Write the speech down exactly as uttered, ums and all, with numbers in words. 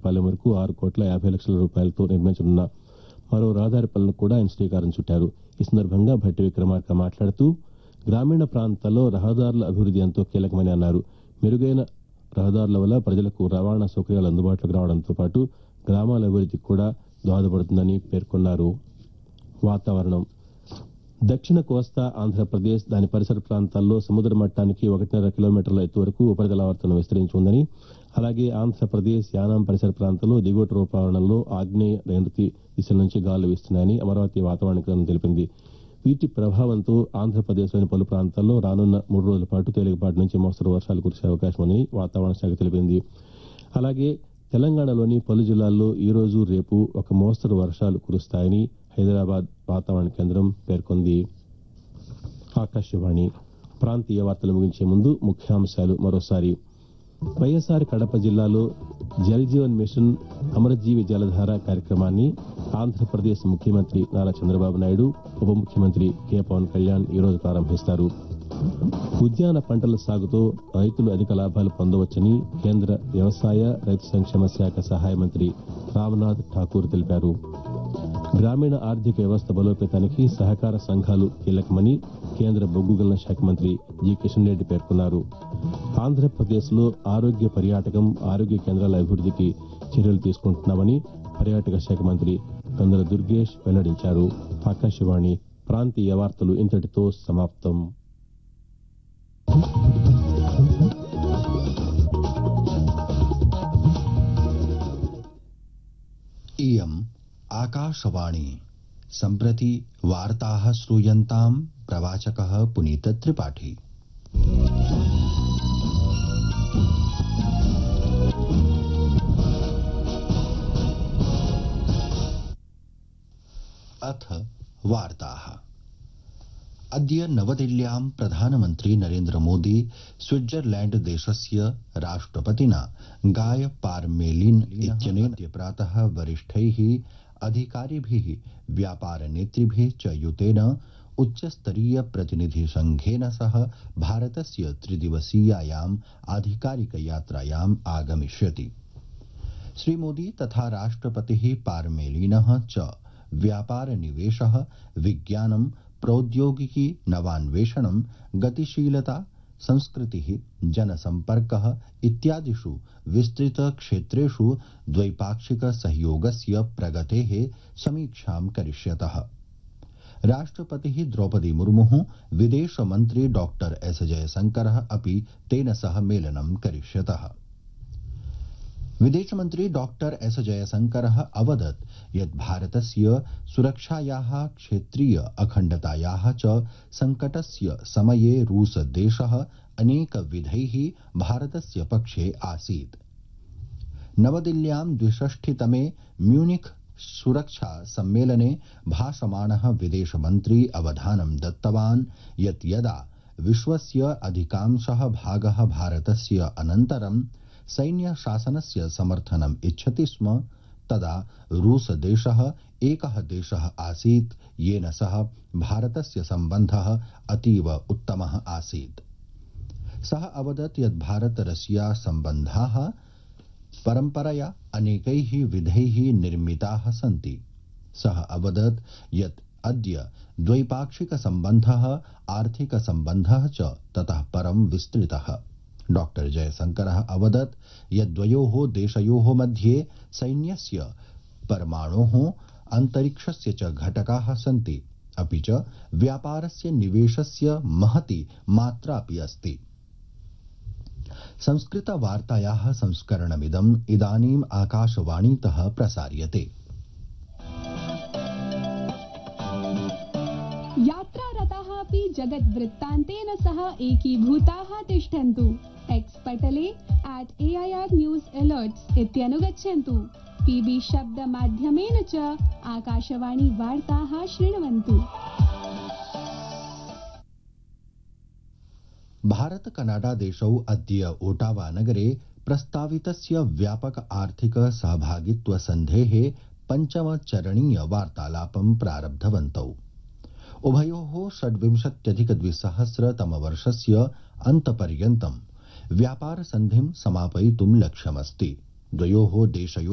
రావులపాలెం వరకు ఆరు కోట్ల యాభై లక్షల రూపాయలతో నిర్మించనున్న మరో రహదారి పనులకు కూడా ఆయన శ్రీకారం చుట్టారు. ఈ సందర్భంగా భట్టి విక్రమార్క మాట్లాడుతూ గ్రామీణ ప్రాంతాల్లో రహదారుల అభివృద్ధి ఎంతో కీలకమని అన్నారు. మెరుగైన రహదారుల వల్ల ప్రజలకు రవాణా సౌకర్యాలు అందుబాటులోకి రావడంతో పాటు గ్రామాల అభివృద్ధికి కూడా దోహదపడుతుందని పేర్కొన్నారు. వాతావరణం దక్షిణ కోస్తా ఆంధ్రప్రదేశ్ దాని పరిసర ప్రాంతాల్లో సముద్ర మట్టానికి ఒకటిన్నర కిలోమీటర్ల ఎత్తు వరకు ఉపరితల ఆవర్తనం విస్తరించి ఉందని, అలాగే ఆంధ్రప్రదేశ్ యానాం పరిసర ప్రాంతాల్లో దిగువ రూపావరణంలో ఆగ్నేయ నైరుతి దిశ నుంచి గాలులు వీస్తున్నాయని అమరావతి వాతావరణ కేంద్రం తెలిపింది. వీటి ప్రభావంతో ఆంధ్రప్రదేశ్లోని పలు ప్రాంతాల్లో రానున్న మూడు రోజుల పాటు తేలికపాటి నుంచి మోస్తరు వర్షాలు కురిసే అవకాశం ఉందని వాతావరణ శాఖ తెలిపింది. అలాగే తెలంగాణలోని పలు జిల్లాల్లో ఈ రోజు రేపు ఒక మోస్తరు వర్షాలు కురుస్తాయని హైదరాబాద్ వాతావరణ కేంద్రం పేర్కొంది. ఆకాశవాణి ప్రాంతీయ వార్తలు ముగించే ముందు ముఖ్యాంశాలు మరోసారి. వైఎస్ఆర్ కడప జిల్లాలో జల్ జీవన్ మిషన్ అమరజీవి జలధార కార్యక్రమాన్ని ఆంధ్రప్రదేశ్ ముఖ్యమంత్రి నారా చంద్రబాబు నాయుడు, ఉప ముఖ్యమంత్రి కె పవన్ కళ్యాణ్ ఈరోజు ప్రారంభిస్తారు. ఉద్యాన పంటల సాగుతో రైతులు అధిక లాభాలు పొందవచ్చని కేంద్ర వ్యవసాయ రైతు సంక్షేమ శాఖ సహాయ మంత్రి రామ్నాథ్ ఠాకూర్ తెలిపారు. గ్రామీణ ఆర్థిక వ్యవస్థ బలోపేతానికి సహకార సంఘాలు కీలకమని కేంద్ర బొగ్గు గనుల శాఖ మంత్రి జి కిషన్ రెడ్డి పేర్కొన్నారు. ఆంధ్రప్రదేశ్లో ఆరోగ్య పర్యాటకం, ఆరోగ్య కేంద్రాల అభివృద్ధికి చర్యలు తీసుకుంటున్నామని పర్యాటక శాఖ మంత్రి కందుల దుర్గేష్ వెల్లడించారు. ఆకాశవాణి ప్రాంతీయ వార్తలు ఇంతటితో సమాప్తం. इयम् आकाशवाणी सम्प्रति वार्ताः श्रूयन्ताम् प्रवाचकः पुनीत त्रिपाठी। अथ वार्ताः। अद्य नवदिल्ल्यां प्रधानमन्त्री नरेन्द्र मोदी स्विट्जरलैण्ड देशस्य राष्ट्रपतिना गाय पार्मेलिन इत्यनेन प्रातः वरिष्ठैः अधिकारिभिः व्यापार नेतृभिः च युतेन उच्चस्तरीय प्रतिनिधि संघेन सह भारतस्य त्रिदिवसीयायाम् आधिकारिक यात्रायाम् आगमिष्यति। श्री मोदी तथा राष्ट्रपतिः पार्मेलिनः च व्यापार निवेशः, विज्ञानं, प्रौद्योगिकी, नवान्वेषणं, गतिशीलता, संस्कृतिः, जनसम्पर्कः इत्यादिषु विस्तृत क्षेत्रेषु द्वैपाक्षिक सहयोगस्य प्रगतेः समीक्षां करिष्यतः। राष्ट्रपतिः द्रौपदी मुर्मुः, विदेश मन्त्री डॉक्टर एस जयशंकरः अपि तेन सह मेलनं करिष्यतः। विदेश मंत्री डॉक्टर एस जयशंकरः अवदत् यत् भारतस्य सुरक्षायाः, क्षेत्रीय अखण्डतायाः च संकटस्य समये रूस देशः अनेकविधैः भारतस्य पक्षे आसीत्। नवदिल्ल्यां द्विषष्टितमे म्यूनिख सुरक्षा सम्मेलने भाषमाणः विदेश मन्त्री अवधानं दत्तवान् यत् यदा विश्वस्य अधिकांशः भागः भारतस्य अनन्तरं सैन्य शासनस्य समर्थनम् इच्छति स्म, तदा रूस देशः एकः देशः आसीत् येन सह भारतस्य सम्बन्धः अतीव उत्तमः आसीत्। सः अवदत् यत् भारत रशिया सम्बन्धाः परम्परया अनेकैः विधैः निर्मिताः सन्ति। सः अवदत् यत् अद्य द्वैपाक्षिक सम्बन्धः, आर्थिक सम्बन्धः च ततः परं विस्तृतः। डॉक्टर जयशंकरः अवदत् यत् द्वयोः देशयोः मध्ये सैन्यस्य, परमाणोः, अन्तरिक्षस्य च घटकाः सन्ति, अपि च व्यापारस्य निवेशस्य महती मात्रापि अस्ति। संस्कृत वार्तायाः संस्करणमिदम् इदानीम् आकाशवाणीतः प्रसार्यते। यात्रारताः अपि जगद्वृत्तान्तेन सह एकीभूताः तिष्ठन्तु। X Patle eight A I R news alerts इत्यनुगच्छन्तु। PB शब्द माध्यमेन च आकाशवाणी वार्ताः शृण्वन्तु। भारत कनाडा देशौ अद्य ओटावा नगरे प्रस्तावितस्य व्यापक आर्थिक सहभागित्व सन्धेः पञ्चम चरणीय वार्तालापं प्रारब्धवन्तौ। उभयोः षड्विंशत्यधिक द्विसहस्रतमवर्षस्य अन्तपर्यन्तं व्यापार सन्धिं समापयितुं लक्ष्यमस्ति। द्वयोः देशयोः